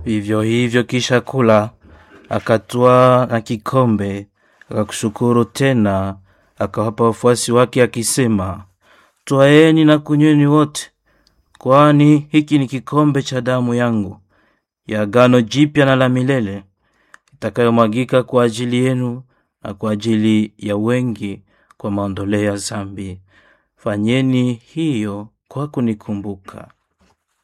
Vivyo hivyo kisha kula, akatwaa na kikombe, akakushukuru tena, akawapa wafuasi wake akisema, twaeni na kunyweni wote, kwani hiki ni kikombe cha damu yangu, ya agano jipya na la milele, itakayomwagika kwa ajili yenu na kwa ajili ya wengi kwa maondoleo ya dhambi. Fanyeni hiyo kwa kunikumbuka.